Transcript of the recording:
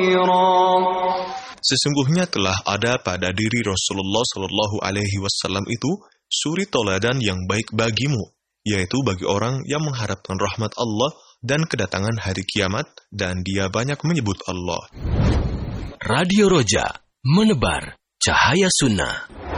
Sesungguhnya telah ada pada diri Rasulullah Shallallahu Alaihi Wasallam itu suri toladan yang baik bagimu, yaitu bagi orang yang mengharapkan rahmat Allah dan kedatangan hari kiamat, dan dia banyak menyebut Allah. Radio Roja, menebar cahaya sunnah.